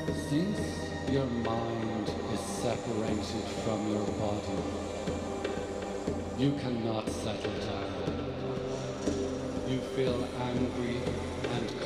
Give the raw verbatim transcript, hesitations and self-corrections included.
Since your mind is separated from your body, you cannot settle down. You feel angry and